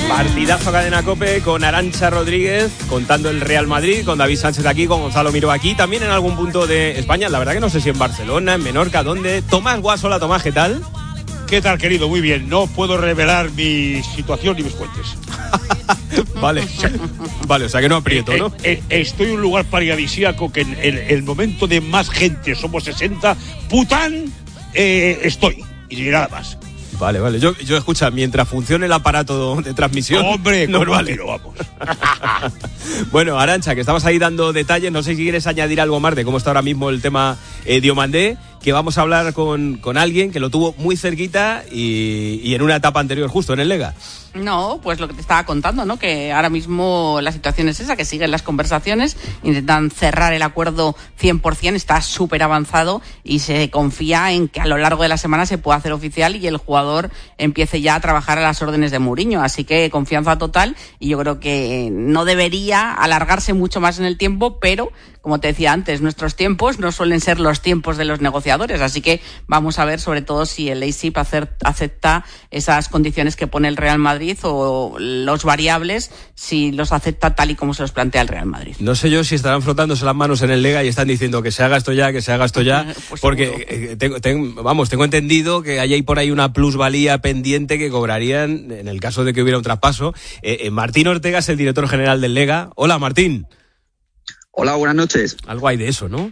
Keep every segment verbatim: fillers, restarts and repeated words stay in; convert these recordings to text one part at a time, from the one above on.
Partidazo Cadena COPE con Arantxa Rodríguez contando el Real Madrid, con David Sánchez aquí, con Gonzalo Miró aquí, también en algún punto de España, la verdad que no sé si en Barcelona, en Menorca, ¿dónde? Tomás Guas, hola Tomás, ¿qué tal? ¿Qué tal, querido? Muy bien, no puedo revelar mi situación ni mis fuentes. Vale, vale, o sea que no aprieto, ¿no? Eh, eh, estoy en un lugar paradisíaco que en, en el momento de más gente, somos sesenta, pután, eh, estoy, y nada más. Vale, vale. Yo, yo escucha, mientras funcione el aparato de transmisión. Hombre, no vale, lo vamos. Bueno, Arantxa, que estabas ahí dando detalles, no sé si quieres añadir algo más de cómo está ahora mismo el tema eh, Diomandé, que vamos a hablar con, con alguien que lo tuvo muy cerquita y, y en una etapa anterior, justo en el Lega. No, pues lo que te estaba contando, ¿no? Que ahora mismo la situación es esa, que siguen las conversaciones, intentan cerrar el acuerdo cien por ciento, está súper avanzado y se confía en que a lo largo de la semana se pueda hacer oficial y el jugador empiece ya a trabajar a las órdenes de Mourinho. Así que confianza total y yo creo que no debería alargarse mucho más en el tiempo, pero como te decía antes, nuestros tiempos no suelen ser los tiempos de los negociadores, así que vamos a ver sobre todo si el Leipzig acepta esas condiciones que pone el Real Madrid o los variables, si los acepta tal y como se los plantea el Real Madrid. No sé yo si estarán frotándose las manos en el Lega y están diciendo que se haga esto ya, que se haga esto ya, pues porque eh, tengo, tengo, vamos, tengo entendido que hay ahí por ahí una plusvalía pendiente que cobrarían en el caso de que hubiera un traspaso. Eh, eh, Martín Ortega es el director general del Lega. Hola, Martín. Hola, buenas noches. Algo hay de eso, ¿no?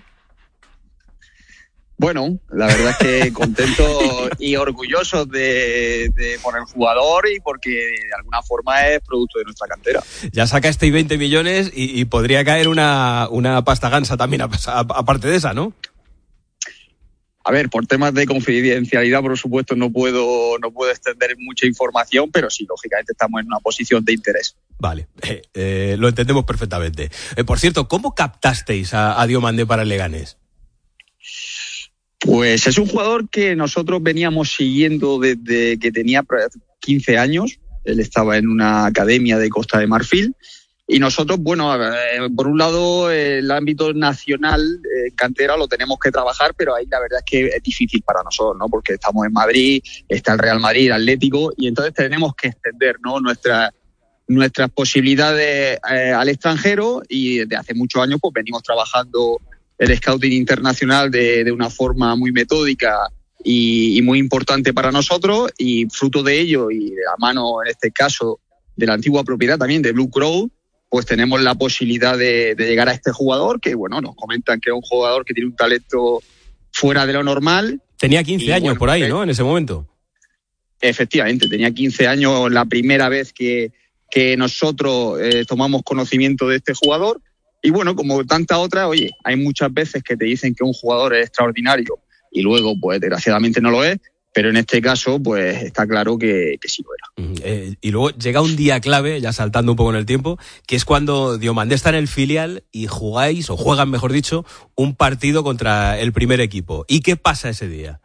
Bueno, la verdad es que contento y orgulloso de, de por el jugador y porque de alguna forma es producto de nuestra cantera. Ya sacasteis veinte millones y, y podría caer una, una pasta gansa también aparte de esa, ¿no? A ver, por temas de confidencialidad, por supuesto, no puedo no puedo extender mucha información, pero sí, lógicamente estamos en una posición de interés. Vale, eh, eh, lo entendemos perfectamente. Eh, por cierto, ¿cómo captasteis a, a Diomandé para el Leganés? Pues es un jugador que nosotros veníamos siguiendo desde que tenía quince años. Él estaba en una academia de Costa de Marfil. Y nosotros, bueno, eh, por un lado, eh, el ámbito nacional, eh, cantera, lo tenemos que trabajar, pero ahí la verdad es que es difícil para nosotros, ¿no? Porque estamos en Madrid, está el Real Madrid, Atlético, y entonces tenemos que extender, ¿no? Nuestra, nuestras posibilidades eh, al extranjero, y desde hace muchos años pues venimos trabajando el scouting internacional de, de una forma muy metódica y, y muy importante para nosotros, y fruto de ello, y de la mano, en este caso, de la antigua propiedad también de Blue Crow, pues tenemos la posibilidad de, de llegar a este jugador, que bueno, nos comentan que es un jugador que tiene un talento fuera de lo normal. Tenía quince y, años bueno, por ahí, ¿no? En ese momento. Efectivamente, tenía quince años la primera vez que, que nosotros eh, tomamos conocimiento de este jugador. Y bueno, como tantas otras, oye, hay muchas veces que te dicen que un jugador es extraordinario y luego, pues desgraciadamente no lo es. Pero en este caso, pues está claro que, que sí lo era. Eh, y luego llega un día clave, ya saltando un poco en el tiempo, que es cuando Diomandé está en el filial y jugáis, o juegan, mejor dicho, un partido contra el primer equipo. ¿Y qué pasa ese día?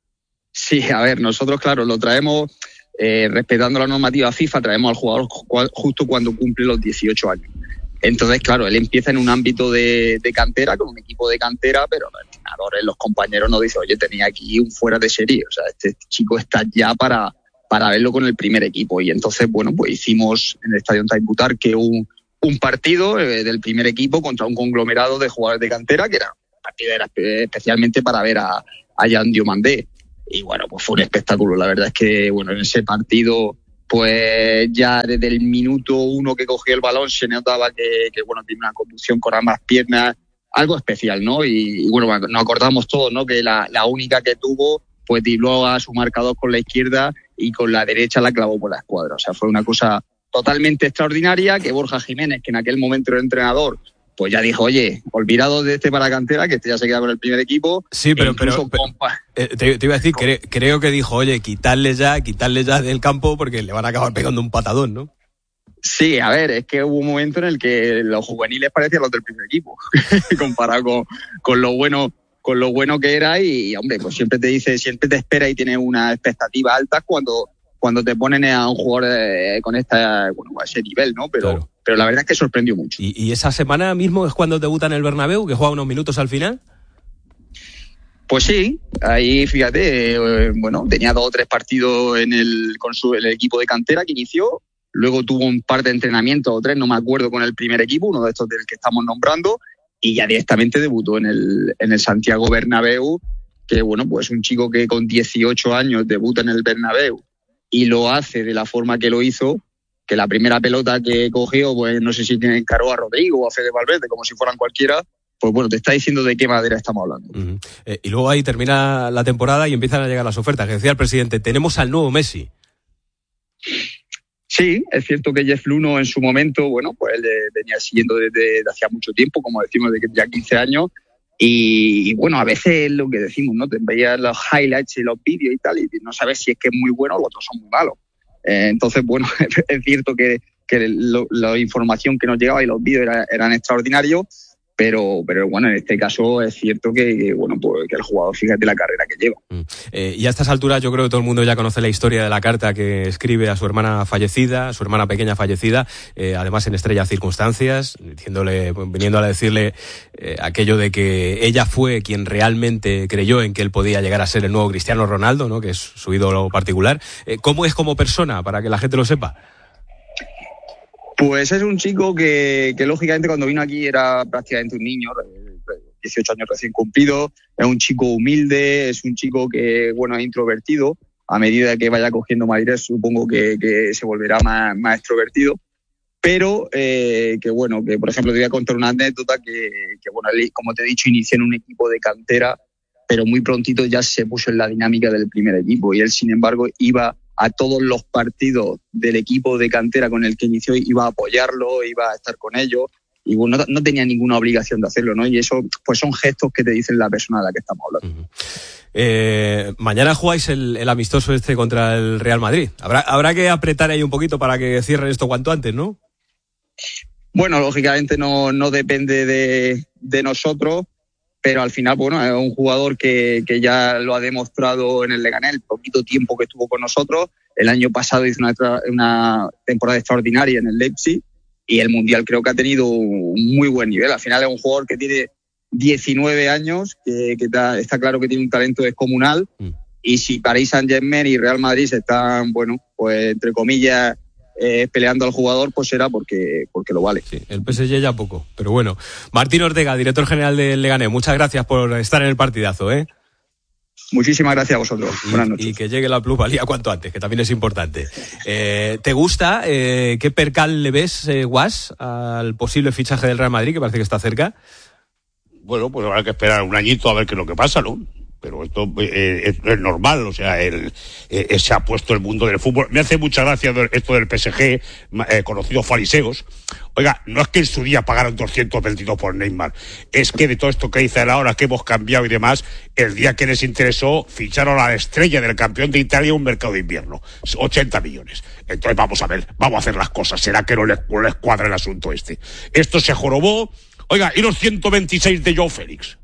Sí, a ver, nosotros, claro, lo traemos eh, respetando la normativa FIFA, traemos al jugador justo cuando cumple los dieciocho años. Entonces, claro, él empieza en un ámbito de, de cantera, con un equipo de cantera, pero los entrenadores, los compañeros nos dicen, oye, tenía aquí un fuera de serie, o sea, este chico está ya para, para verlo con el primer equipo. Y entonces, bueno, pues hicimos en el Estadio Taiputar que un, un partido eh, del primer equipo contra un conglomerado de jugadores de cantera, que era un partido era especialmente para ver a, a Jan Diomandé. Y bueno, pues fue un espectáculo. La verdad es que, bueno, en ese partido, pues ya desde el minuto uno que cogió el balón se notaba que, que bueno, tiene una conducción con ambas piernas, algo especial, ¿no? Y, y bueno, nos acordamos todos, ¿no? Que la, la única que tuvo, pues dribló a su marcador con la izquierda y con la derecha la clavó por la escuadra. O sea, fue una cosa totalmente extraordinaria que Borja Jiménez, que en aquel momento era entrenador, pues ya dijo, oye, olvidado de este para cantera, que este ya se queda con el primer equipo. Sí, pero, pero, pero compa- eh, te, te iba a decir, cre, creo que dijo, oye, quitarle ya, quitarle ya del campo porque le van a acabar pegando un patadón, ¿no? Sí, a ver, es que hubo un momento en el que los juveniles parecían los del primer equipo, comparado con, con lo bueno con lo bueno que era y, hombre, pues siempre te dice, siempre te espera y tienes unas expectativas altas cuando, cuando te ponen a un jugador eh, con esta, bueno, a ese nivel, ¿no? Pero, claro. pero la verdad es que sorprendió mucho. ¿Y, ¿Y esa semana mismo es cuando debuta en el Bernabéu, que juega unos minutos al final? Pues sí, ahí fíjate, eh, bueno, tenía dos o tres partidos en el, con su, el equipo de cantera que inició luego tuvo un par de entrenamientos o tres, no me acuerdo, con el primer equipo, uno de estos del que estamos nombrando, y ya directamente debutó en el, en el Santiago Bernabéu, que bueno, pues un chico que con dieciocho años debuta en el Bernabéu y lo hace de la forma que lo hizo, que la primera pelota que cogió, pues no sé si encaró a Rodrigo o a Fede Valverde, como si fueran cualquiera, pues bueno, te está diciendo de qué madera estamos hablando. Uh-huh. Eh, y luego ahí termina la temporada y empiezan a llegar las ofertas, que decía el presidente, tenemos al nuevo Messi. Sí, es cierto que Jeff Luhnow en su momento, bueno, pues él venía siguiendo desde, desde hacía mucho tiempo, como decimos, de que ya quince años, y, y bueno, a veces es lo que decimos, ¿no? Te veías los highlights y los vídeos y tal, y no sabes si es que es muy bueno o los otros son muy malos. Eh, entonces, bueno, es cierto que, que lo, la información que nos llegaba y los vídeos era, eran extraordinarios, pero pero bueno, en este caso es cierto que, que bueno, pues que el jugador, fíjate la carrera que lleva. Mm. Eh, y a estas alturas yo creo que todo el mundo ya conoce la historia de la carta que escribe a su hermana fallecida, a su hermana pequeña fallecida, eh, además en extrañas circunstancias, diciéndole, viniendo a decirle eh, aquello de que ella fue quien realmente creyó en que él podía llegar a ser el nuevo Cristiano Ronaldo, ¿no? Que es su ídolo particular. Eh, ¿Cómo es como persona, para que la gente lo sepa? Pues es un chico que, que lógicamente cuando vino aquí era prácticamente un niño, dieciocho años recién cumplidos, es un chico humilde, es un chico que, bueno, es introvertido. A medida que vaya cogiendo madurez, supongo que, que se volverá más, más extrovertido. Pero eh, que, bueno, que por ejemplo te voy a contar una anécdota que, que, bueno, él, como te he dicho, inició en un equipo de cantera, pero muy prontito ya se puso en la dinámica del primer equipo y él, sin embargo, iba a todos los partidos del equipo de cantera con el que inició, iba a apoyarlo, iba a estar con ellos y bueno, no, no tenía ninguna obligación de hacerlo, ¿no? Y eso pues son gestos que te dicen la persona de la que estamos hablando. Uh-huh. Eh, mañana jugáis el, el amistoso este contra el Real Madrid. Habrá, habrá que apretar ahí un poquito para que cierren esto cuanto antes, ¿no? Bueno, lógicamente no, no depende de, de nosotros, pero al final, bueno, es un jugador que, que ya lo ha demostrado en el Leganés, el poquito tiempo que estuvo con nosotros. El año pasado hizo una, una temporada extraordinaria en el Leipzig y el Mundial creo que ha tenido un muy buen nivel. Al final es un jugador que tiene diecinueve años, que, que está, está claro que tiene un talento descomunal. Mm. Y si Paris Saint-Germain y Real Madrid se están, bueno, pues entre comillas, Eh, peleando al jugador, pues será porque, porque lo vale. Sí, el P S G ya poco, pero bueno. Martín Ortega, director general del Leganés, muchas gracias por estar en el partidazo, ¿eh? Muchísimas gracias a vosotros. Y, buenas noches. Y que llegue la plusvalía cuanto antes, que también es importante. Eh, ¿Te gusta? Eh, ¿Qué percal le ves, eh, Guas, al posible fichaje del Real Madrid, que parece que está cerca? Bueno, pues habrá que esperar un añito a ver qué es lo que pasa, ¿no? Pero esto eh, es, es normal, o sea, el, eh, se ha puesto el mundo del fútbol. Me hace mucha gracia esto del P S G, eh, conocidos fariseos. Oiga, no es que en su día pagaron doscientos veintidós por Neymar, es que de todo esto que dicen ahora, que hemos cambiado y demás, el día que les interesó, ficharon a la estrella del campeón de Italia un mercado de invierno, ochenta millones. Entonces vamos a ver, vamos a hacer las cosas, será que no les, no les cuadra el asunto este. Esto se jorobó. Oiga, ¿y los ciento veintiséis de Joao Félix?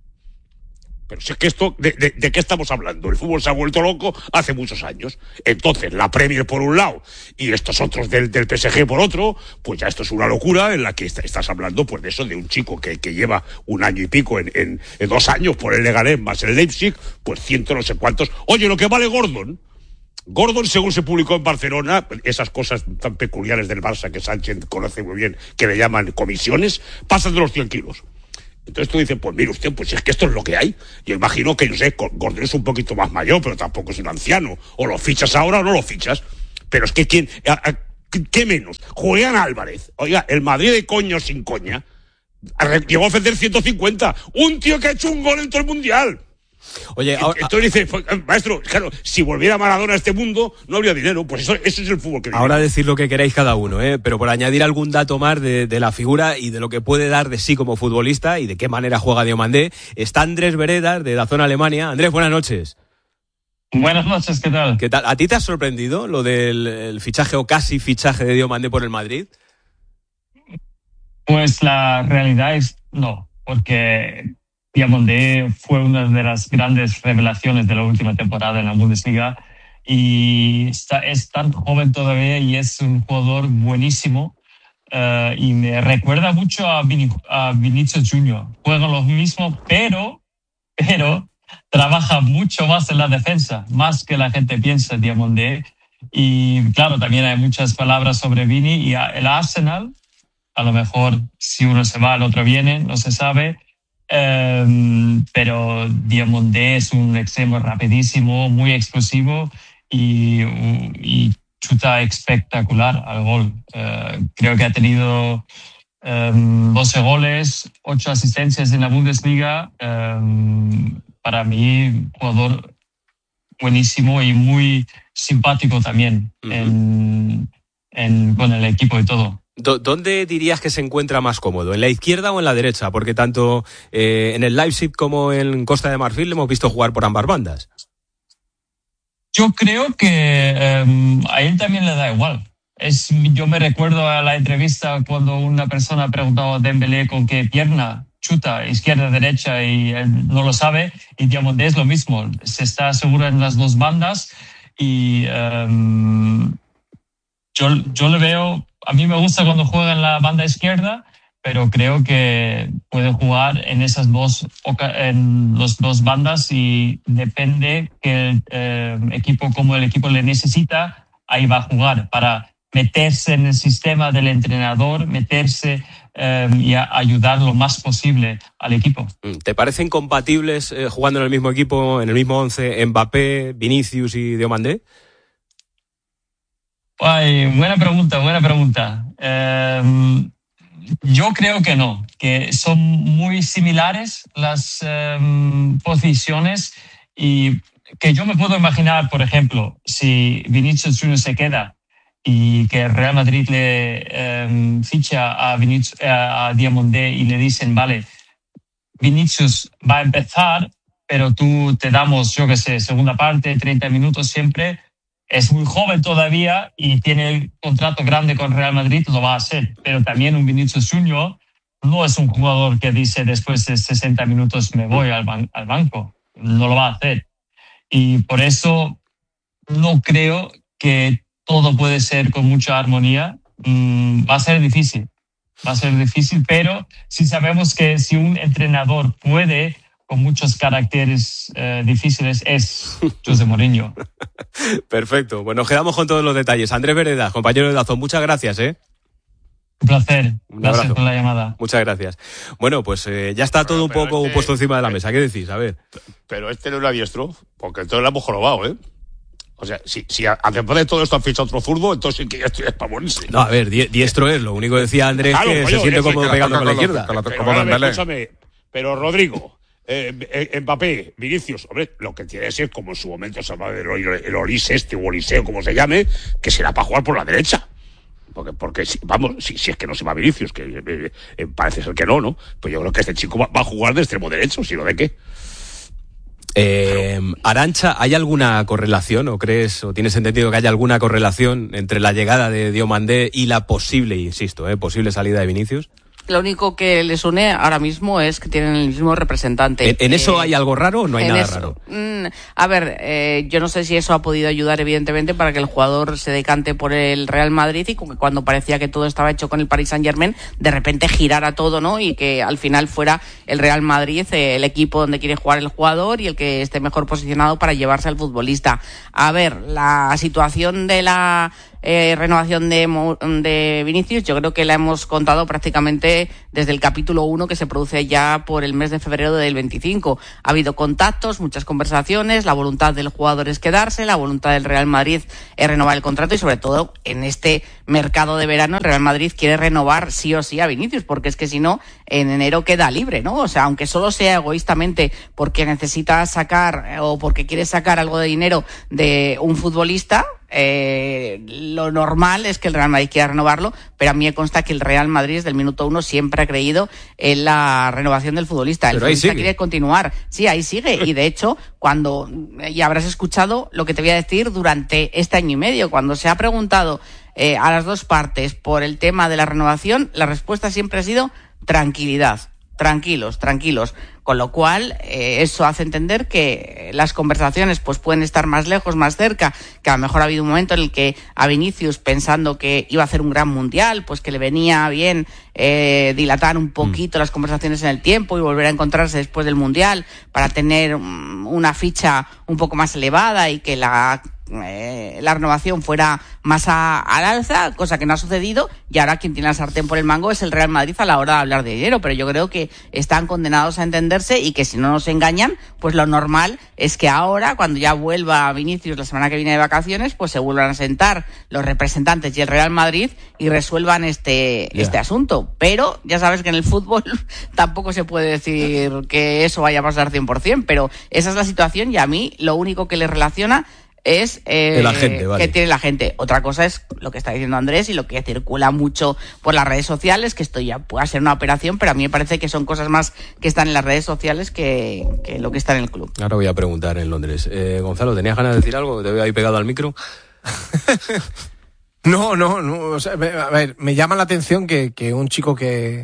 Pero si es que esto, de, de, ¿de qué estamos hablando? El fútbol se ha vuelto loco hace muchos años. Entonces, la Premier por un lado y estos otros del, del P S G por otro, pues ya esto es una locura en la que está, estás hablando pues de eso, de un chico que, que lleva un año y pico en, en, en dos años por el Leganés más el Leipzig, pues ciento no sé cuántos. Oye, lo que vale Gordon... Gordon, según se publicó en Barcelona, esas cosas tan peculiares del Barça que Sánchez conoce muy bien, que le llaman comisiones, pasan de los cien kilos. Entonces tú dices, pues mire usted, pues es que esto es lo que hay. Yo imagino que, yo sé, Gordon es un poquito más mayor, pero tampoco es un anciano. O lo fichas ahora o no lo fichas. Pero es que, ¿quién, a, a, ¿qué menos? Julián Álvarez. Oiga, el Madrid de coño sin coña llegó a ofrecer ciento cincuenta. Un tío que ha hecho un gol en todo el Mundial. Oye, ahora, entonces dice, maestro, claro, si volviera Maradona a este mundo, no habría dinero. Pues eso, eso es el fútbol que vive. Ahora decir lo que queráis cada uno, ¿eh? Pero por añadir algún dato más de, de la figura y de lo que puede dar de sí como futbolista y de qué manera juega Diomandé, está Andrés Veredas, de la zona Alemania. Andrés, buenas noches. Buenas noches, ¿qué tal? ¿Qué tal? ¿A ti te ha sorprendido lo del el fichaje o casi fichaje de Diomandé por el Madrid? Pues la realidad es no, porque Diomandé fue una de las grandes revelaciones de la última temporada en la Bundesliga y está, es tan joven todavía y es un jugador buenísimo uh, y me recuerda mucho a, Vin, a Vinicius Junior Juega lo mismo, pero, pero trabaja mucho más en la defensa, más que la gente piensa. Diomandé Y claro, también hay muchas palabras sobre Vini y el Arsenal. A lo mejor si uno se va, el otro viene, no se sabe. Um, pero Diomandé es un extremo rapidísimo, muy explosivo y, y chuta espectacular al gol. Uh, creo que ha tenido um, doce goles, ocho asistencias en la Bundesliga. Um, para mí, jugador buenísimo y muy simpático también uh-huh. en, en, con el equipo y todo. ¿Dónde dirías que se encuentra más cómodo? ¿En la izquierda o en la derecha? Porque tanto eh, en el Leipzig como en Costa de Marfil le hemos visto jugar por ambas bandas. Yo creo que um, a él también le da igual. Es, yo me recuerdo a la entrevista cuando una persona preguntaba a Dembélé con qué pierna chuta, izquierda, derecha, y él no lo sabe. Y Diomandé es lo mismo. Se está seguro en las dos bandas y um, yo, yo le veo... A mí me gusta cuando juega en la banda izquierda, pero creo que puede jugar en esas dos, en las dos bandas y depende que el eh, equipo, como el equipo le necesita, ahí va a jugar para meterse en el sistema del entrenador, meterse eh, y a ayudar lo más posible al equipo. ¿Te parecen compatibles eh, jugando en el mismo equipo, en el mismo once, Mbappé, Vinicius y Diomandé? Ay, buena pregunta, buena pregunta. Eh, yo creo que no, que son muy similares las eh, posiciones y que yo me puedo imaginar, por ejemplo, si Vinicius Junior se queda y que el Real Madrid le eh, ficha a, Vinicius, a Diomandé y le dicen, vale, Vinicius va a empezar, pero tú te damos, yo qué sé, segunda parte, treinta minutos siempre. Es muy joven todavía y tiene el contrato grande con Real Madrid, lo va a hacer. Pero también un Vinicius Junior no es un jugador que dice después de sesenta minutos me voy al, ban- al banco. No lo va a hacer. Y por eso no creo que todo puede ser con mucha armonía. Mm, va a ser difícil. Va a ser difícil, pero sí sabemos que si un entrenador puede... con muchos caracteres eh, difíciles, es José Mourinho. Perfecto, pues nos quedamos con todos los detalles. Andrés Veredas, compañero de Dazón, muchas gracias, ¿eh? Un placer, un gracias abrazo. por la llamada. Muchas gracias. Bueno, pues eh, ya está todo pero, un poco este, puesto encima de la mesa, ¿qué decís? A ver. Pero este no era diestro, porque entonces lo hemos jorobado, ¿eh? O sea, si, si después de todo esto han fichado otro zurdo, entonces sí que ya estoy para morirse. No, a ver, diestro es, lo único que decía Andrés claro, que coño, se siente cómodo pegando con la izquierda. Pero, pero, escúchame, pero Rodrigo... Eh, Mbappé, Vinicius, hombre, lo que tiene que ser como en su momento se llama el, el Olise este o Oliseo, como se llame, que será para jugar por la derecha. Porque, porque si, vamos, si, si es que no se va Vinicius, que eh, eh, parece ser que no, ¿no? Pues yo creo que este chico va, va a jugar de extremo derecho, si no de qué. Eh, Arantxa, ¿hay alguna correlación o crees o tienes entendido que haya alguna correlación entre la llegada de Diomandé y la posible, insisto, eh, posible salida de Vinicius? Lo único que les une ahora mismo es que tienen el mismo representante. ¿En, en eso eh, hay algo raro o no hay nada eso, raro? Mmm, a ver, eh, yo no sé si eso ha podido ayudar evidentemente para que el jugador se decante por el Real Madrid y que cuando parecía que todo estaba hecho con el Paris Saint-Germain, de repente girara todo, ¿no? Y que al final fuera el Real Madrid eh, el equipo donde quiere jugar el jugador y el que esté mejor posicionado para llevarse al futbolista. A ver, la situación de la... Eh, renovación de, de Vinicius, yo creo que la hemos contado prácticamente desde el capítulo uno que se produce ya por el mes de febrero del veinticinco. Ha habido contactos, muchas conversaciones, la voluntad del jugador es quedarse, la voluntad del Real Madrid es renovar el contrato y sobre todo en este mercado de verano el Real Madrid quiere renovar sí o sí a Vinicius porque es que si no en enero queda libre, ¿no? O sea, aunque solo sea egoístamente porque necesita sacar o porque quiere sacar algo de dinero de un futbolista, Eh, lo normal es que el Real Madrid quiera renovarlo, pero a mí me consta que el Real Madrid desde el minuto uno siempre ha creído en la renovación del futbolista. El pero futbolista ahí sigue. quiere continuar. Sí, ahí sigue. Y de hecho, cuando, y habrás escuchado lo que te voy a decir durante este año y medio, cuando se ha preguntado eh, a las dos partes por el tema de la renovación, la respuesta siempre ha sido tranquilidad. Tranquilos, tranquilos. Con lo cual, eh, eso hace entender que las conversaciones pues pueden estar más lejos, más cerca, que a lo mejor ha habido un momento en el que a Vinicius, pensando que iba a hacer un gran mundial, pues que le venía bien eh, dilatar un poquito mm. las conversaciones en el tiempo y volver a encontrarse después del mundial para tener um, una ficha un poco más elevada y que la eh, la renovación fuera más a, al alza, cosa que no ha sucedido, y ahora quien tiene la sartén por el mango es el Real Madrid a la hora de hablar de dinero, pero yo creo que están condenados a entenderse y que si no nos engañan, pues lo normal es que ahora, cuando ya vuelva Vinicius la semana que viene de vacaciones, pues se vuelvan a sentar los representantes y el Real Madrid y resuelvan este, yeah. este asunto. Pero ya sabes que en el fútbol tampoco se puede decir que eso vaya a pasar cien por ciento, pero esa es la situación y a mí lo único que le relaciona es eh, la gente, vale. que tiene la gente. Otra cosa es lo que está diciendo Andrés y lo que circula mucho por las redes sociales, que esto ya puede ser una operación, pero a mí me parece que son cosas más que están en las redes sociales que, que lo que está en el club. Ahora voy a preguntar en Londres. Eh, Gonzalo, ¿tenías ganas de decir algo? ¿Te veo ahí pegado al micro? no, no, no. O sea, a ver, me llama la atención que, que un chico que,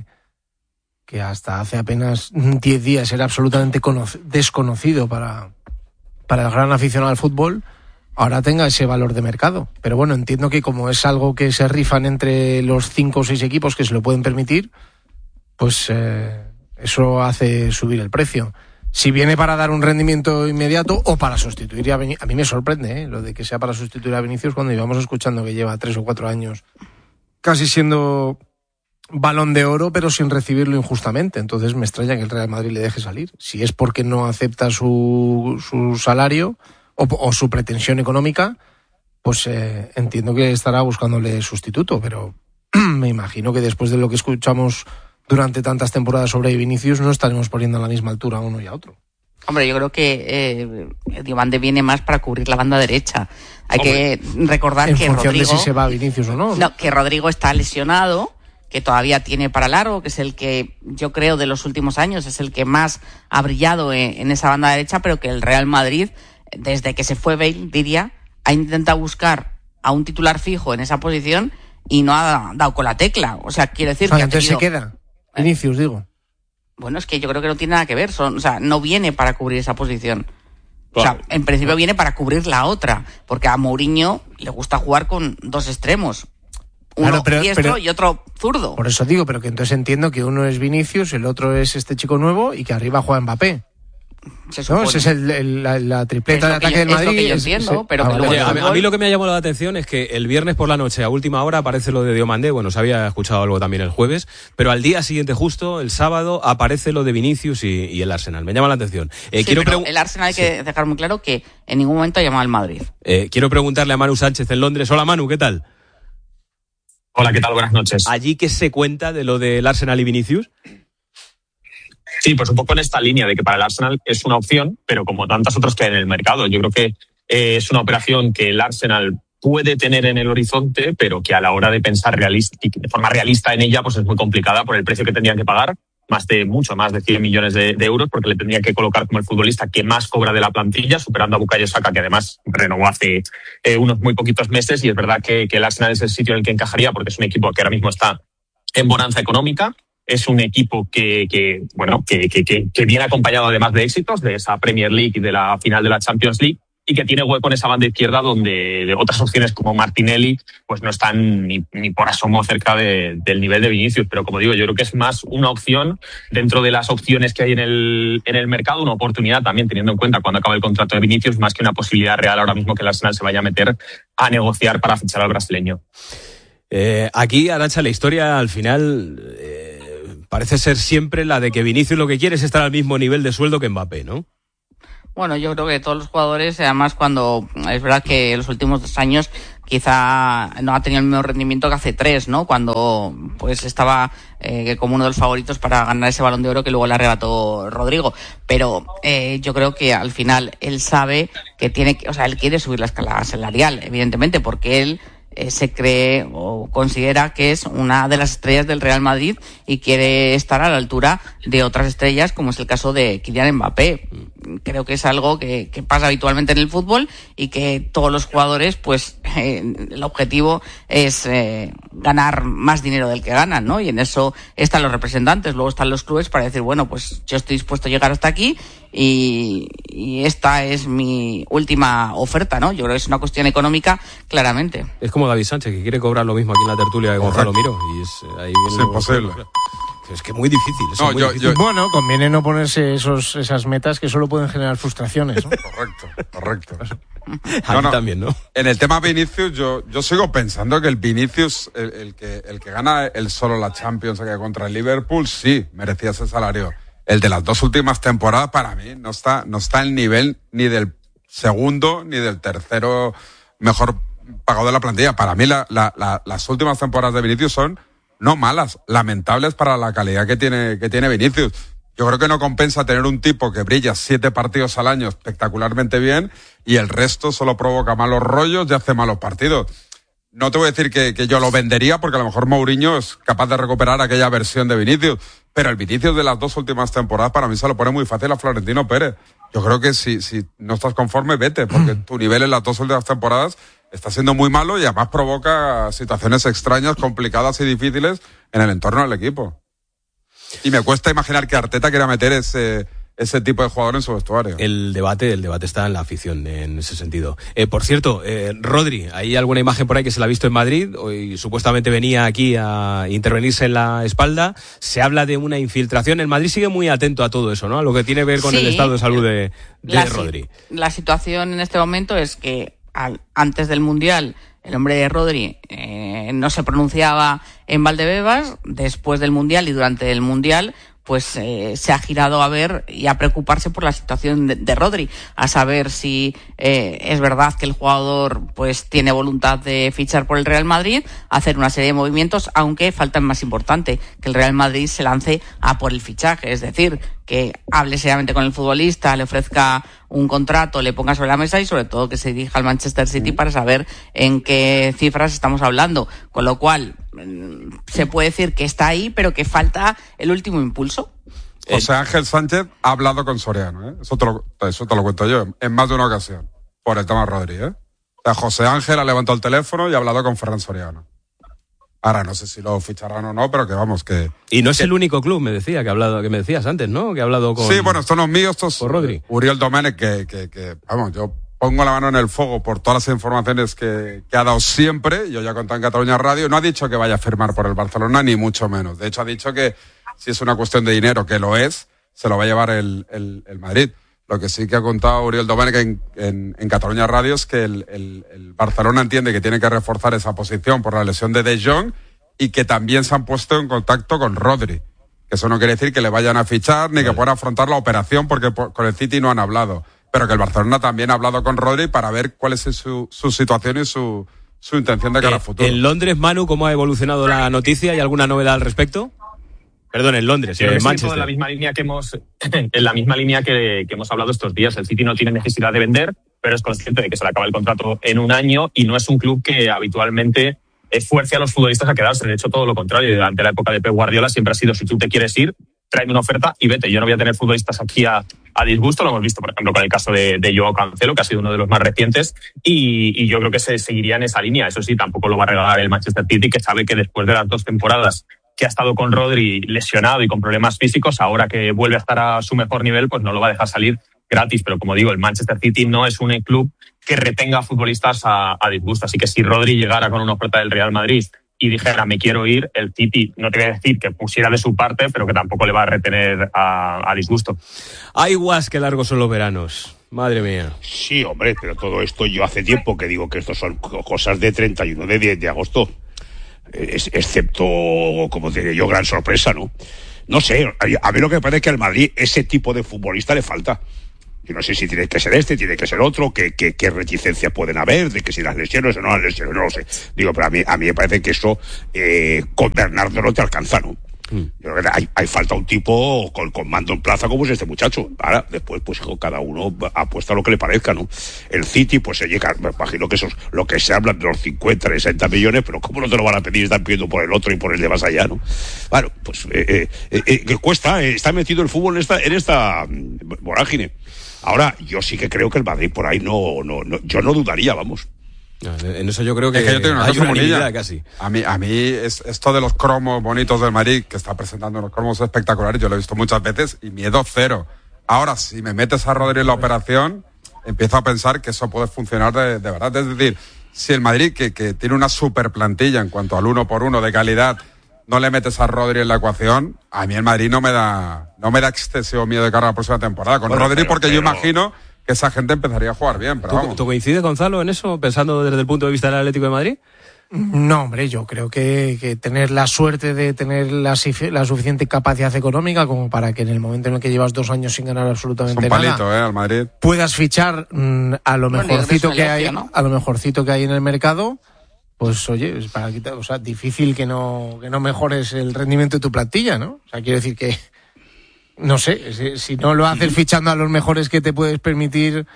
que hasta hace apenas diez días era absolutamente cono- desconocido para, para el gran aficionado al fútbol, ahora tenga ese valor de mercado. Pero bueno, entiendo que como es algo que se rifan entre los cinco o seis equipos que se lo pueden permitir, pues eh, eso hace subir el precio. Si viene para dar un rendimiento inmediato o para sustituir a Vinicius, a mí me sorprende ¿eh? lo de que sea para sustituir a Vinicius cuando íbamos escuchando que lleva tres o cuatro años casi siendo Balón de Oro, pero sin recibirlo injustamente. Entonces me extraña que el Real Madrid le deje salir. Si es porque no acepta su, su salario o, o su pretensión económica, pues eh, entiendo que estará buscándole sustituto, pero me imagino que después de lo que escuchamos durante tantas temporadas sobre Vinicius no estaremos poniendo a la misma altura a uno y a otro. Hombre, yo creo que eh, Diomande viene más para cubrir la banda derecha. Hay Hombre, que recordar en que función Rodrigo... de si se va Vinicius o no. No, que Rodrigo está lesionado, que todavía tiene para largo, que es el que yo creo de los últimos años es el que más ha brillado en, en esa banda derecha, pero que el Real Madrid, desde que se fue Bale, diría, ha intentado buscar a un titular fijo en esa posición y no ha dado con la tecla. O sea, quiero decir o sea, que entonces ha tenido... se queda Vinicius, digo. Bueno, es que yo creo que no tiene nada que ver. Son, o sea, no viene para cubrir esa posición. O sea, en principio viene para cubrir la otra, porque a Mourinho le gusta jugar con dos extremos. Uno claro, pero, diestro pero, y otro zurdo. Por eso digo, pero que entonces entiendo que uno es Vinicius, el otro es este chico nuevo y que arriba juega Mbappé. ¿No? Ese es el, el, la, la tripleta de ataque yo, del Madrid. Es lo que yo entiendo, es, pero ah, que luego Oye, a, fútbol... a mí lo que me ha llamado la atención es que el viernes por la noche, a última hora, aparece lo de Diomandé. Bueno, se había escuchado algo también el jueves, pero al día siguiente, justo el sábado, aparece lo de Vinicius y, y el Arsenal. Me llama la atención. Eh, sí, quiero pero pregu- el Arsenal hay que sí. dejar muy claro que en ningún momento ha llamado al Madrid. Eh, quiero preguntarle a Manu Sánchez en Londres. Hola Manu, ¿qué tal? Hola, ¿qué tal? Buenas noches. ¿Allí qué se cuenta de lo del Arsenal y Vinicius? Sí, pues un poco en esta línea de que para el Arsenal es una opción, pero como tantas otras que hay en el mercado. Yo creo que eh, es una operación que el Arsenal puede tener en el horizonte, pero que a la hora de pensar realista, de forma realista en ella, pues es muy complicada por el precio que tendrían que pagar, más de mucho más de cien millones de, de euros, porque le tendrían que colocar como el futbolista que más cobra de la plantilla, superando a Bukayo Saka, que además renovó hace eh, unos muy poquitos meses, y es verdad que, que el Arsenal es el sitio en el que encajaría, porque es un equipo que ahora mismo está en bonanza económica. Es un equipo que, que bueno, que, que, que viene acompañado además de éxitos, de esa Premier League y de la final de la Champions League, y que tiene hueco en esa banda izquierda donde otras opciones como Martinelli pues no están ni, ni por asomo cerca de, del nivel de Vinicius. Pero como digo, yo creo que es más una opción dentro de las opciones que hay en el, en el mercado, una oportunidad también teniendo en cuenta cuando acaba el contrato de Vinicius, más que una posibilidad real ahora mismo que el Arsenal se vaya a meter a negociar para fichar al brasileño. Eh, aquí, Arantxa, la historia al final eh, parece ser siempre la de que Vinicius lo que quiere es estar al mismo nivel de sueldo que Mbappé, ¿no? Bueno, yo creo que todos los jugadores, además cuando es verdad que en los últimos dos años quizá no ha tenido el mismo rendimiento que hace tres, ¿no? Cuando pues estaba eh, como uno de los favoritos para ganar ese Balón de Oro que luego le arrebató Rodrigo. Pero eh, yo creo que al final él sabe que tiene que, o sea, él quiere subir la escala salarial, evidentemente, porque él eh, se cree o considera que es una de las estrellas del Real Madrid y quiere estar a la altura de otras estrellas, como es el caso de Kylian Mbappé. Creo que es algo que, que pasa habitualmente en el fútbol y que todos los jugadores, pues eh, el objetivo es eh, ganar más dinero del que ganan, ¿no? Y en eso están los representantes, luego están los clubes para decir, bueno, pues yo estoy dispuesto a llegar hasta aquí y, y esta es mi última oferta, ¿no? Yo creo que es una cuestión económica, claramente. Es como David Sánchez, que quiere cobrar lo mismo aquí en la tertulia de Gonzalo Miro. Y es, ahí viene es imposible. Es que muy difícil. No, muy yo, difícil. yo... Bueno, conviene no ponerse esos, esas metas que solo pueden generar frustraciones, ¿no? Correcto, correcto. A no, mí no. también, ¿no? En el tema Vinicius, yo, yo sigo pensando que el Vinicius, el, el, que, el que gana el solo la Champions que contra el Liverpool, sí, merecía ese salario. El de las dos últimas temporadas, para mí, no está, no está al nivel ni del segundo ni del tercero mejor pagado de la plantilla. Para mí, la, la, la, las últimas temporadas de Vinicius son no malas, lamentables para la calidad que tiene, que tiene Vinicius. Yo creo que no compensa tener un tipo que brilla siete partidos al año espectacularmente bien y el resto solo provoca malos rollos y hace malos partidos. No te voy a decir que, que yo lo vendería porque a lo mejor Mourinho es capaz de recuperar aquella versión de Vinicius, pero el Vinicius de las dos últimas temporadas para mí se lo pone muy fácil a Florentino Pérez. Yo creo que si, si no estás conforme, vete, porque tu nivel en las dos últimas temporadas está siendo muy malo y además provoca situaciones extrañas, complicadas y difíciles en el entorno del equipo. Y me cuesta imaginar que Arteta quiera meter ese, ese tipo de jugador en su vestuario. El debate, el debate está en la afición en ese sentido. Eh, por cierto, eh, Rodri, hay alguna imagen por ahí que se la ha visto en Madrid, hoy supuestamente venía aquí a intervenirse en la espalda. Se habla de una infiltración. El Madrid sigue muy atento a todo eso, ¿no? A lo que tiene que ver con sí, el estado de salud de, de la, Rodri. La situación en este momento es que al, antes del Mundial el hombre de Rodri eh, no se pronunciaba en Valdebebas. Después del Mundial y durante el Mundial pues eh, se ha girado a ver y a preocuparse por la situación de, de Rodri, a saber si eh, es verdad que el jugador pues tiene voluntad de fichar por el Real Madrid, hacer una serie de movimientos, aunque falta el más importante, que el Real Madrid se lance a por el fichaje, es decir, que hable seriamente con el futbolista, le ofrezca un contrato, le ponga sobre la mesa y sobre todo que se dirija al Manchester City para saber en qué cifras estamos hablando, con lo cual se puede decir que está ahí, pero que falta el último impulso. José Ángel Sánchez ha hablado con Soriano, ¿eh? Eso te lo, eso te lo cuento yo, en más de una ocasión, por el tema Rodri, ¿eh? O sea, José Ángel ha levantado el teléfono y ha hablado con Ferran Soriano. Ahora no sé si lo ficharán o no, pero que vamos, que... Y no es que, el único club, me decía, que ha hablado, que me decías antes, ¿no? Que ha hablado con... Sí, bueno, esto no es mío, esto es con Rodri. Uriel Domènech, que, que, que, vamos, yo pongo la mano en el fuego por todas las informaciones que, que ha dado siempre. Yo ya he contado en Cataluña Radio. No ha dicho que vaya a firmar por el Barcelona, ni mucho menos. De hecho, ha dicho que si es una cuestión de dinero, que lo es, se lo va a llevar el, el, el Madrid. Lo que sí que ha contado Uriel Domènech en, en, en Cataluña Radio es que el, el, el Barcelona entiende que tiene que reforzar esa posición por la lesión de De Jong y que también se han puesto en contacto con Rodri. Que eso no quiere decir que le vayan a fichar ni vale. que puedan afrontar la operación porque por, con el City no han hablado. Pero que el Barcelona también ha hablado con Rodri para ver cuál es su, su situación y su, su intención de cara eh, al futuro. En Londres, Manu, ¿cómo ha evolucionado la noticia? ¿Hay alguna novedad al respecto? Perdón, en Londres, en Manchester. En la misma línea que hemos, en la misma línea que, que hemos hablado estos días. El City no tiene necesidad de vender, pero es consciente de que se le acaba el contrato en un año y no es un club que habitualmente fuerce a los futbolistas a quedarse. De hecho, todo lo contrario. Durante la época de Pep Guardiola siempre ha sido, si tú te quieres ir, tráeme una oferta y vete. Yo no voy a tener futbolistas aquí a, a disgusto. Lo hemos visto, por ejemplo, con el caso de, de Joao Cancelo, que ha sido uno de los más recientes, y, y yo creo que se seguiría en esa línea. Eso sí, tampoco lo va a regalar el Manchester City, que sabe que después de las dos temporadas que ha estado con Rodri lesionado y con problemas físicos, ahora que vuelve a estar a su mejor nivel, pues no lo va a dejar salir gratis. Pero como digo, el Manchester City no es un club que retenga futbolistas a, a disgusto. Así que si Rodri llegara con una oferta del Real Madrid y dijera me quiero ir, el City no te voy a decir que pusiera de su parte, pero que tampoco le va a retener a, a disgusto. Ay, guas, qué largos son los veranos. Madre mía. Sí, hombre, pero todo esto yo hace tiempo que digo que esto son cosas de treinta y uno de, de agosto. Es, excepto, como te diría yo, gran sorpresa, ¿no? No sé, a mí lo que me parece es que al Madrid ese tipo de futbolista le falta. Yo no sé si tiene que ser este, tiene que ser otro, qué, qué, qué reticencias pueden haber, de que si las lesiones o no las lesiones, no lo sé. Digo, pero a mí, a mí me parece que eso eh, con Bernardo no te alcanza, ¿no? Mm. Yo creo que hay, hay falta un tipo con, con mando en plaza como es este muchacho. Ahora, después, pues cada uno apuesta lo que le parezca, ¿no? El City, pues se llega, me imagino que eso es lo que se habla de los cincuenta, sesenta millones, pero ¿cómo no te lo van a pedir? Están pidiendo por el otro y por el de más allá, ¿no? Bueno, pues, eh, eh, eh, que cuesta, eh, está metido el fútbol en esta, en esta vorágine. Ahora, yo sí que creo que el Madrid por ahí no, no, no yo no dudaría, vamos. En eso yo creo que, es que yo tengo una hay cosa unanimidad casi. A mí, a mí es, esto de los cromos bonitos del Madrid, que está presentando unos cromos espectaculares, yo lo he visto muchas veces y miedo cero. Ahora, si me metes a Rodri en la operación, empiezo a pensar que eso puede funcionar de, de verdad. Es decir, si el Madrid, que, que tiene una super plantilla en cuanto al uno por uno de calidad, no le metes a Rodri en la ecuación, a mí el Madrid no me da no me da excesivo miedo de cara a la próxima temporada con bueno, Rodri, pero, porque pero... yo imagino que esa gente empezaría a jugar bien. Pero ¿Tú, vamos. ¿Tú coincides, Gonzalo, en eso, pensando desde el punto de vista del Atlético de Madrid? No, hombre, yo creo que, que tener la suerte de tener la, la suficiente capacidad económica como para que en el momento en el que llevas dos años sin ganar absolutamente es un palito, nada, eh, al Madrid. puedas fichar mmm, a lo bueno, mejorcito que hay, ¿no? a lo mejorcito que hay en el mercado. Pues oye, es para quitar, o sea, difícil que no que no mejores el rendimiento de tu plantilla, ¿no? O sea, quiero decir que no sé, si, si no lo haces fichando a los mejores que te puedes permitir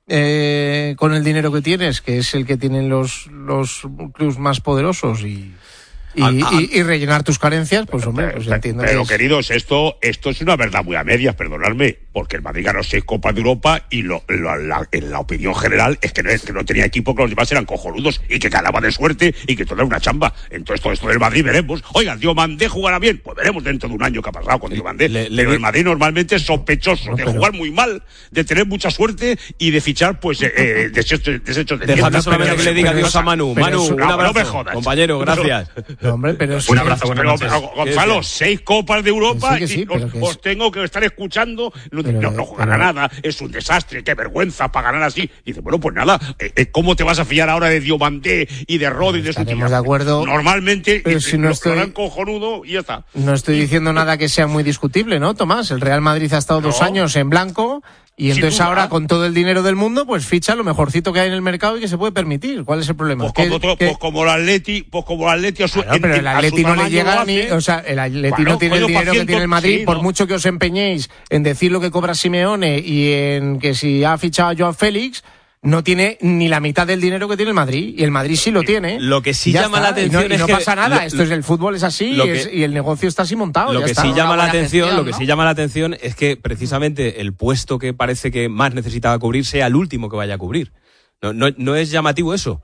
eh, con el dinero que tienes, que es el que tienen los los clubes más poderosos y Y, ah, ah, y, y rellenar tus carencias, pues hombre, pues entiendo pero, que es... queridos, esto esto es una verdad muy a medias, perdonadme, porque el Madrid ganó seis Copas de Europa y lo, lo, la, en la opinión general es que no, es que no tenía equipo, que los demás eran cojonudos y que ganaba de suerte y que todo era una chamba. Entonces todo esto del Madrid veremos. Oiga, Diomandé jugará bien, pues veremos dentro de un año qué ha pasado con Diomandé. Le, le, pero el Madrid normalmente es sospechoso no, de pero... jugar muy mal, de tener mucha suerte y de fichar pues eh, eh, desechos, desechos de Dejadme solamente que le diga adiós a Manu. Manu, un abrazo. No me jodas. Compañero, gracias. No, hombre, pero es... Un abrazo, buenas noches. Gonzalo, seis Copas de Europa sí, sí, y os, es... os tengo que estar escuchando. No, pero, no, no jugará pero... nada, es un desastre, qué vergüenza para ganar así. Y dice, bueno, pues nada, eh, ¿cómo te vas a fiar ahora de Diomandé y de Rodri y de su tío? De acuerdo. Normalmente pero si no lo estoy... harán cojonudo y ya está. No estoy diciendo nada que sea muy discutible, ¿no, Tomás? El Real Madrid ha estado no. dos años en blanco. Y entonces ahora, con todo el dinero del mundo, pues ficha lo mejorcito que hay en el mercado y que se puede permitir. ¿Cuál es el problema? Pues como, todo, pues como el Atleti, pues como el Atleti a su, claro, pero el Atleti no le llega ni, o sea, el Atleti bueno, no tiene el dinero que tiene el Madrid, sí, por ¿no? mucho que os empeñéis en decir lo que cobra Simeone y en que si ha fichado a Joao Félix, no tiene ni la mitad del dinero que tiene el Madrid, y el Madrid sí lo tiene. Lo que sí llama está. la atención y no, es y no que pasa nada, lo, esto es el fútbol es así y, es, y el negocio está así montado. Lo ya que está. sí llama la atención, gestión, lo que ¿no? sí llama la atención es que precisamente el puesto que parece que más necesitaba cubrir sea el último que vaya a cubrir. No, no, no es llamativo eso.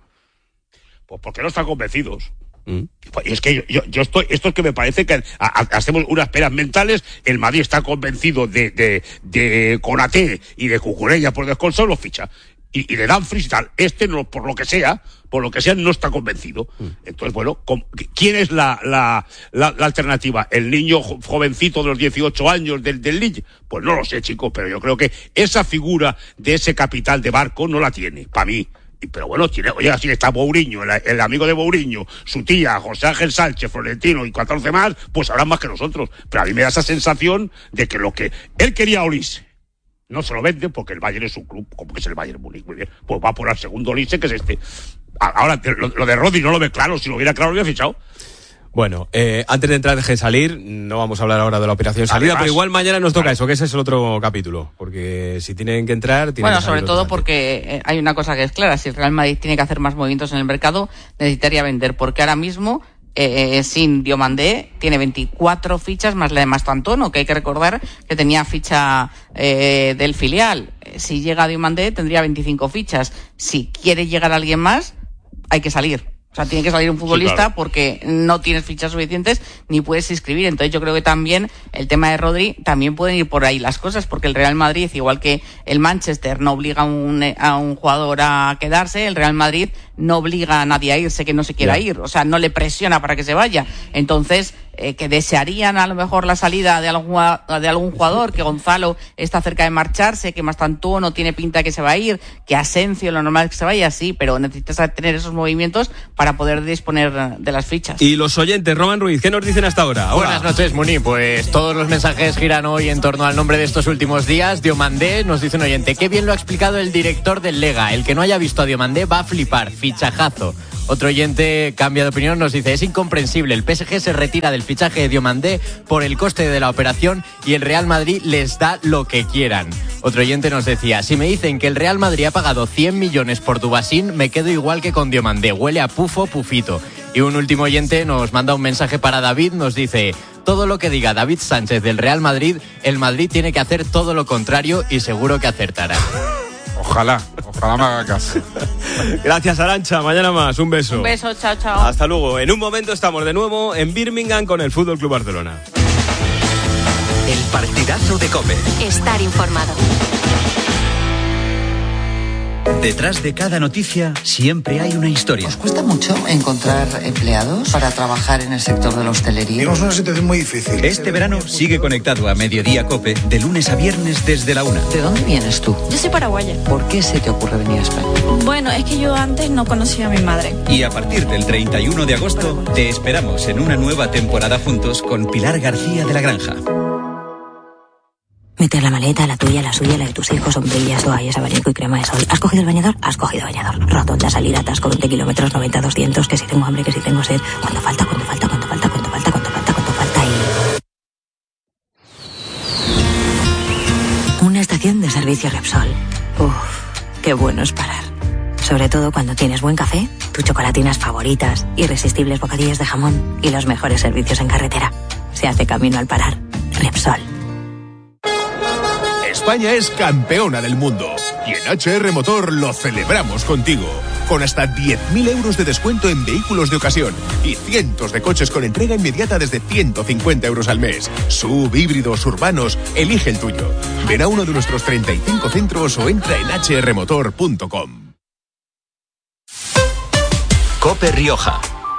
Pues porque no están convencidos. Mm. Es que yo, yo, yo estoy, esto es que me parece que a, a, hacemos unas peras mentales. El Madrid está convencido de, de, de Konaté y de Cucurella por desconso, lo ficha. Y, y de Dumfries y tal. Este, no, por lo que sea, por lo que sea, no está convencido. Mm. Entonces, bueno, ¿quién es la, la, la, la alternativa? ¿El niño jovencito de los dieciocho años del, del Lille? Pues no lo sé, chicos, pero yo creo que esa figura de ese capital de Barco no la tiene, para mí. Pero bueno, tiene, oye, así está Mourinho, el, el amigo de Mourinho, su tía, José Ángel Sánchez, Florentino y catorce más, pues sabrán más que nosotros. Pero a mí me da esa sensación de que lo que él quería Olise no se lo vende porque el Bayern es un club, como que es el Bayern Múnich, muy bien, pues va por el segundo Olise, que es este. Ahora, lo, lo de Rodri no lo ve claro, si lo hubiera claro lo hubiera fichado. Bueno, eh, antes de entrar en salir, no vamos a hablar ahora de la operación salida, Además, pero igual mañana nos toca eso, que ese es el otro capítulo, porque si tienen que entrar... Tienen bueno, que sobre todo porque hay una cosa que es clara, si el Real Madrid tiene que hacer más movimientos en el mercado, necesitaría vender, porque ahora mismo... Eh, sin Diomandé tiene veinticuatro fichas más la de Mastantuono, que hay que recordar que tenía ficha eh, del filial. Si llega Diomandé tendría veinticinco fichas. Si quiere llegar alguien más, hay que salir. O sea, tiene que salir un futbolista sí, claro. porque no tienes fichas suficientes ni puedes inscribir. Entonces yo creo que también el tema de Rodri también pueden ir por ahí las cosas, porque el Real Madrid, igual que el Manchester, no obliga a un, a un jugador a quedarse, el Real Madrid no obliga a nadie a irse que no se quiera yeah. ir. O sea, no le presiona para que se vaya. Entonces, eh, que desearían a lo mejor la salida de algún, de algún jugador, que Gonzalo está cerca de marcharse, que Mastantuono tiene pinta que se va a ir, que Asensio lo normal es que se vaya, sí, pero necesitas tener esos movimientos para poder disponer de las fichas. Y los oyentes, Roman Ruiz, ¿qué nos dicen hasta ahora? Hola. Buenas noches, Muni. Pues todos los mensajes giran hoy en torno al nombre de estos últimos días. Diomandé, nos dice un oyente, qué bien lo ha explicado el director del Lega. El que no haya visto a Diomandé va a flipar, fichajazo. Otro oyente cambia de opinión, nos dice, es incomprensible, el P S G se retira del fichaje de Diomandé por el coste de la operación y el Real Madrid les da lo que quieran. Otro oyente nos decía, si me dicen que el Real Madrid ha pagado cien millones por Dubasín, me quedo igual que con Diomandé, huele a pufo, pufito. Y un último oyente nos manda un mensaje para David, nos dice, todo lo que diga David Sánchez del Real Madrid, el Madrid tiene que hacer todo lo contrario y seguro que acertará. Ojalá, ojalá me haga caso. Gracias, Arantxa. Mañana más. Un beso. Un beso, chao, chao. Hasta luego. En un momento estamos de nuevo en Birmingham con el F C Barcelona. El partidazo de COPE. Estar informado. Detrás de cada noticia siempre hay una historia. ¿Os cuesta mucho encontrar empleados para trabajar en el sector de la hostelería? Tenemos una situación muy difícil. Este verano sigue conectado a Mediodía COPE de lunes a viernes desde la una. ¿De dónde vienes tú? Yo soy paraguaya. ¿Por qué se te ocurre venir a España? Bueno, es que yo antes no conocía a mi madre. Y a partir del treinta y uno de agosto te esperamos en una nueva temporada juntos con Pilar García de la Granja. Meter la maleta, la tuya, la suya, la de tus hijos, sombrillas, toallas, abanico y crema de sol. ¿Has cogido el bañador? Has cogido bañador. Rotonda, salida, atasco, veinte kilómetros, noventa, doscientos, que si tengo hambre, que si tengo sed. ¿Cuánto falta? ¿Cuánto falta? ¿Cuánto falta? ¿Cuánto falta? ¿Cuánto falta? ¿Cuánto falta? Y... Una estación de servicio Repsol. Uf, qué bueno es parar. Sobre todo cuando tienes buen café, tus chocolatinas favoritas, irresistibles bocadillos de jamón y los mejores servicios en carretera. Se hace camino al parar. Repsol. España es campeona del mundo y en H R Motor lo celebramos contigo. Con hasta diez mil euros de descuento en vehículos de ocasión y cientos de coches con entrega inmediata desde ciento cincuenta euros al mes. Sub, híbridos, urbanos, elige el tuyo. Ven a uno de nuestros treinta y cinco centros o entra en h r motor punto com. COPE Rioja.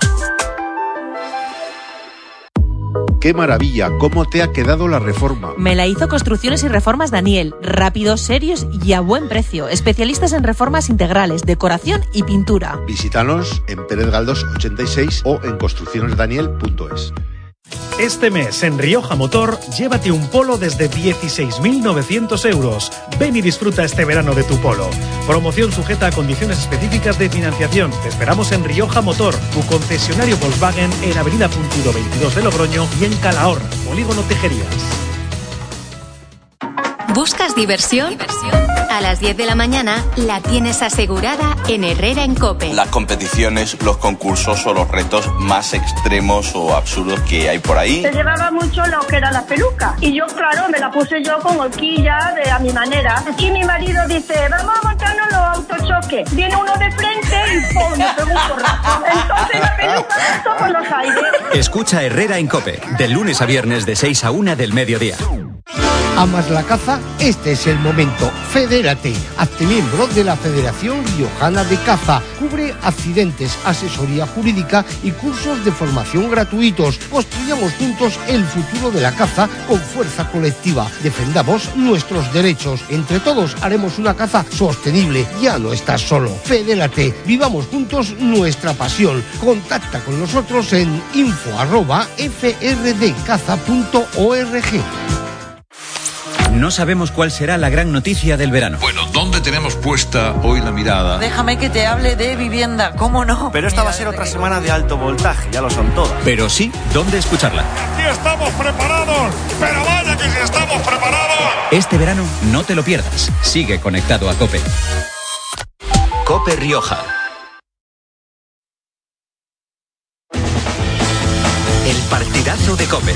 ¡Qué maravilla! ¿Cómo te ha quedado la reforma? Me la hizo Construcciones y Reformas Daniel. Rápidos, serios y a buen precio. Especialistas en reformas integrales, decoración y pintura. Visítanos en Pérez Galdós ochenta y seis o en construcciones daniel punto es. Este mes en Rioja Motor, llévate un Polo desde dieciséis mil novecientos euros. Ven y disfruta este verano de tu Polo. Promoción sujeta a condiciones específicas de financiación. Te esperamos en Rioja Motor, tu concesionario Volkswagen en Avenida Puntido veintidós de Logroño y en Calahorra, Polígono Tejerías. ¿Buscas diversión? A las diez de la mañana la tienes asegurada en Herrera en COPE. Las competiciones, los concursos o los retos más extremos o absurdos que hay por ahí. Se llevaba mucho lo que era la peluca y yo, claro, me la puse yo con horquilla de a mi manera. Y mi marido dice, vamos a montarnos los autochoques. Viene uno de frente y ¡pum! Me pegó un porrazo. Entonces la peluca saltó por los aires. Escucha Herrera en COPE, de lunes a viernes de seis a una del mediodía. ¿Amas la caza? Este es el momento. Fedérate. Hazte miembro de la Federación Riojana de Caza. Cubre accidentes, asesoría jurídica y cursos de formación gratuitos. Construyamos juntos el futuro de la caza con fuerza colectiva. Defendamos nuestros derechos. Entre todos haremos una caza sostenible. Ya no estás solo. Fedérate. Vivamos juntos nuestra pasión. Contacta con nosotros en info arroba f r d caza punto org. No sabemos cuál será la gran noticia del verano. Bueno, ¿dónde tenemos puesta hoy la mirada? Déjame que te hable de vivienda, ¿cómo no? Pero esta va a ser otra semana de alto voltaje, ya lo son todas. Pero sí, ¿dónde escucharla? ¡Aquí estamos preparados! ¡Pero vaya que sí estamos preparados! Este verano no te lo pierdas. Sigue conectado a COPE. COPE Rioja. El partidazo de COPE.